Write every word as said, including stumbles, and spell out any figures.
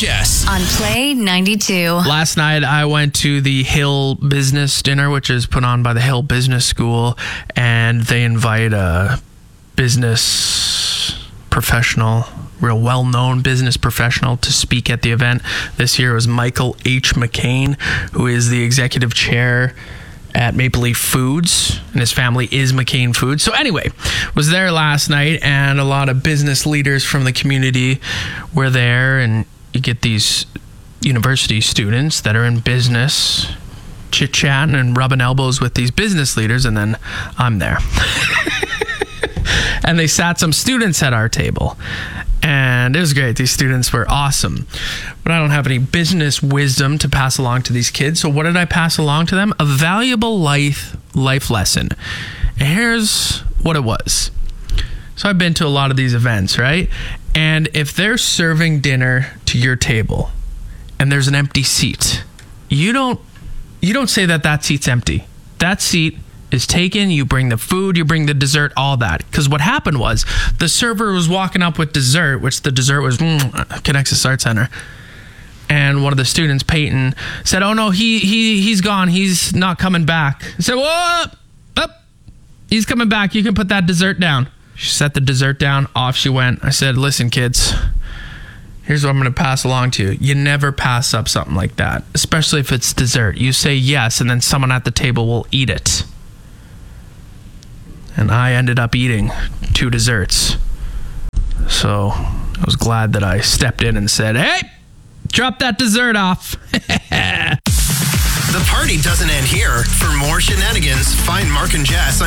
Jess on Play ninety-two. Last night I went to the Hill Business Dinner, which is put on by the Hill Business School, and they invite a business professional, real well-known business professional, to speak at the event. This year was Michael H. McCain, who is the executive chair at Maple Leaf Foods, and his family is McCain Foods. So anyway, was there last night, and a lot of business leaders from the community were there, and you get these university students that are in business chit-chatting and rubbing elbows with these business leaders, and then I'm there. And they sat some students at our table, and it was great. These students were awesome, but I don't have any business wisdom to pass along to these kids. So what did I pass along to them? A valuable life life lesson. And here's what it was. So I've been to a lot of these events, right? And if they're serving dinner to your table and there's an empty seat, you don't you don't say that that seat's empty. That seat is taken. You bring the food, you bring the dessert, all that. Because what happened was the server was walking up with dessert, which the dessert was mm, Connexus Art Center. And one of the students, Peyton, said, "Oh no, he he he's gone. He's not coming back." I said, "Whoa, up, up. He's coming back. You can put that dessert down." She set the dessert down. Off she went. I said, "Listen, kids, here's what I'm going to pass along to you. You never pass up something like that, especially if it's dessert. You say yes, and then someone at the table will eat it." And I ended up eating two desserts. So I was glad that I stepped in and said, "Hey, drop that dessert off." The party doesn't end here. For more shenanigans, find Mark and Jess on